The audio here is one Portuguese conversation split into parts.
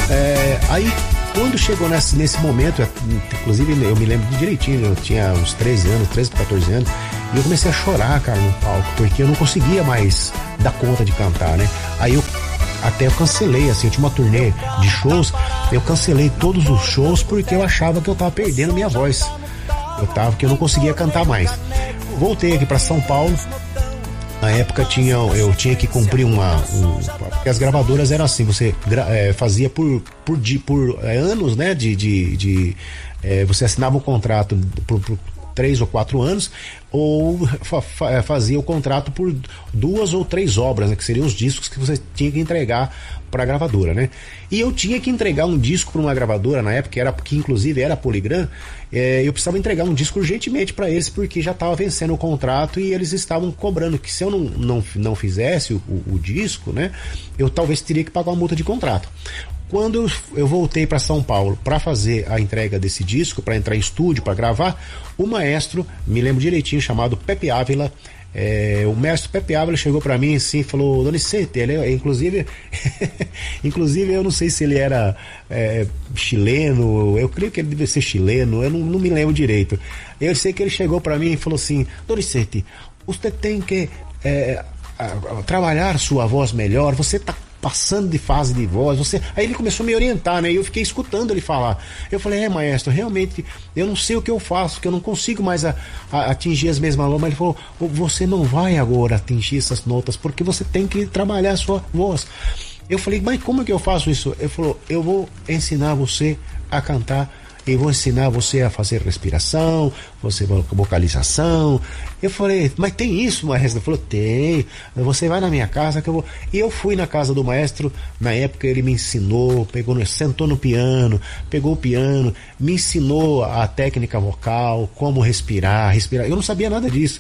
Aí quando chegou nesse momento, inclusive eu me lembro direitinho, eu tinha uns 13 para 14 anos, e eu comecei a chorar, cara, no palco, porque eu não conseguia mais dar conta de cantar, né? Aí eu cancelei, assim, eu tinha uma turnê de shows, eu cancelei todos os shows porque eu achava que eu tava perdendo minha voz. Que eu não conseguia cantar mais. Voltei aqui para São Paulo. Na época eu tinha que cumprir porque as gravadoras eram assim, você fazia por anos, né? Você assinava um contrato por 3 ou 4 anos, ou fazia o contrato por 2 ou 3 obras, né, que seriam os discos que você tinha que entregar para a gravadora, né? E eu tinha que entregar um disco para uma gravadora na época, que inclusive era a Polygram. Eu precisava entregar um disco urgentemente para eles, porque já estava vencendo o contrato e eles estavam cobrando que se eu não fizesse o disco, né, eu talvez teria que pagar uma multa de contrato. Quando eu voltei para São Paulo para fazer a entrega desse disco, para entrar em estúdio, para gravar, o maestro, me lembro direitinho, chamado Pepe Ávila, o mestre Pepe Ávila chegou para mim assim e falou: Donizetti, inclusive eu não sei se ele era chileno, eu creio que ele devia ser chileno, eu não me lembro direito. Eu sei que ele chegou para mim e falou assim: Donizetti, você tem que trabalhar sua voz melhor, você tá passando de fase de voz, Aí ele começou a me orientar, né? E eu fiquei escutando ele falar. Eu falei: maestro, realmente eu não sei o que eu faço, que eu não consigo mais atingir as mesmas notas. Mas ele falou: você não vai agora atingir essas notas, porque você tem que trabalhar a sua voz. Eu falei: mas como é que eu faço isso? Ele falou: eu vou ensinar você a cantar, e vou ensinar você a fazer respiração, vocalização. Eu falei: mas tem isso, maestro? Ele falou: tem, você vai na minha casa que eu vou. E eu fui na casa do maestro. Na época ele me ensinou, sentou no piano, pegou o piano, me ensinou a técnica vocal, como respirar. Eu não sabia nada disso.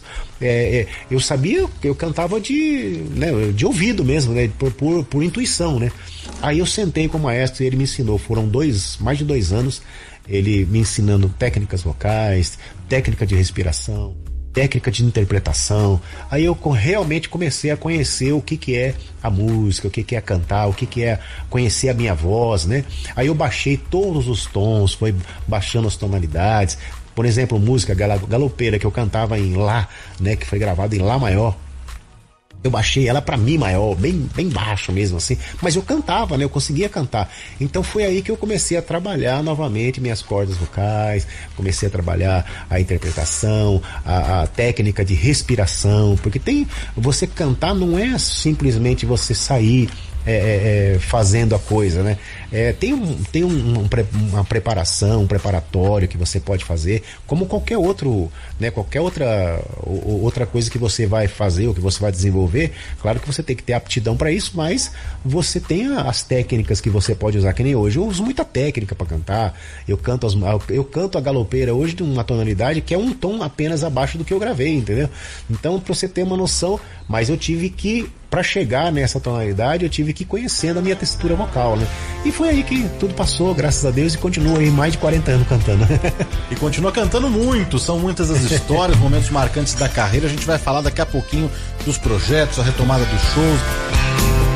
Eu sabia que eu cantava de ouvido mesmo, né? Por intuição, né? Aí eu sentei com o maestro e ele me ensinou. Foram mais de 2 anos ele me ensinando técnicas vocais, técnica de respiração, técnica de interpretação. Aí eu realmente comecei a conhecer o que é a música, o que é cantar, o que é conhecer a minha voz, né? Aí eu baixei todos os tons, foi baixando as tonalidades. Por exemplo, música galopeira que eu cantava em Lá, né? Que foi gravada em Lá maior. Eu baixei ela pra Mi maior, bem baixo mesmo assim, mas eu cantava, né? Eu conseguia cantar. Então foi aí que eu comecei a trabalhar novamente minhas cordas vocais, comecei a trabalhar a interpretação, a técnica de respiração, porque você cantar não é simplesmente você sair fazendo a coisa, né? Tem uma preparação, um preparatório que você pode fazer, como qualquer outro, né? Qualquer outra coisa que você vai fazer ou que você vai desenvolver. Claro que você tem que ter aptidão para isso, mas você tem as técnicas que você pode usar, que nem hoje. Eu uso muita técnica para cantar. Eu canto a galopeira hoje de uma tonalidade que é um tom apenas abaixo do que eu gravei, entendeu? Então, para você ter uma noção, mas eu tive que, para chegar nessa tonalidade, eu tive que ir conhecendo a minha textura vocal, né? E foi aí que tudo passou, graças a Deus, e continuo aí mais de 40 anos cantando. E continua cantando muito, são muitas as histórias, momentos marcantes da carreira. A gente vai falar daqui a pouquinho dos projetos, a retomada dos shows.